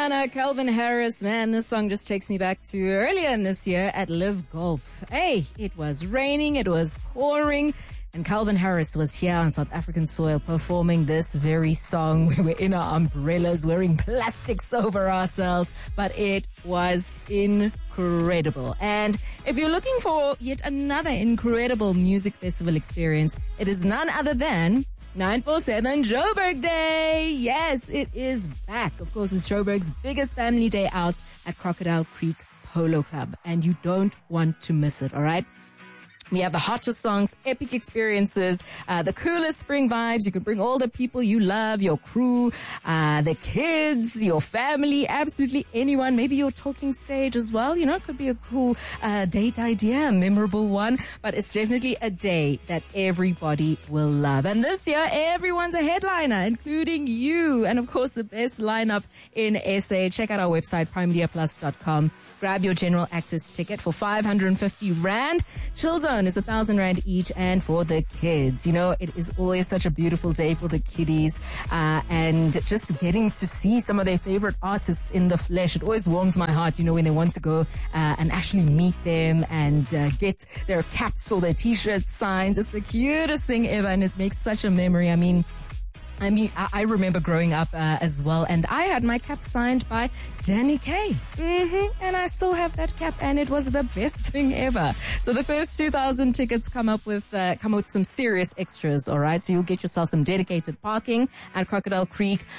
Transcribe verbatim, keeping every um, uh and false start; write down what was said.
Rihanna, Calvin Harris. Man, this song just takes me back to earlier in this year at Live Golf. Hey, it was raining, it was pouring, and Calvin Harris was here on South African soil performing this very song. We were in our umbrellas, wearing plastics over ourselves, but it was incredible. And if you're looking for yet another incredible music festival experience, it is none other than nine four seven Joburg Day. Yes, it is back. Of course, it's Joburg's biggest family day out at Crocodile Creek Polo Club, and you don't want to miss it, all right? We have the hottest songs, epic experiences, uh, the coolest spring vibes. You can bring all the people you love, your crew, uh, the kids, your family, absolutely anyone. Maybe your talking stage as well. You know, it could be a cool uh, date idea, a memorable one. But it's definitely a day that everybody will love. And this year, everyone's a headliner, including you. And of course, the best lineup in S A. Check out our website, prime media plus dot com. Grab your general access ticket for five hundred fifty rand. Chill Zone is a thousand rand each, and for the kids, you know, it is always such a beautiful day for the kiddies, uh, and just getting to see some of their favorite artists in the flesh. It always warms my heart, you know, when they want to go uh, and actually meet them and uh, get their caps or their t-shirts signs. It's the cutest thing ever, and it makes such a memory. I mean, I mean, I remember growing up uh, as well, and I had my cap signed by Danny Kaye. Mm-hmm. And I still have that cap, and it was the best thing ever. So the first two thousand tickets come up with uh, come with some serious extras, all right? So you'll get yourself some dedicated parking at Crocodile Creek.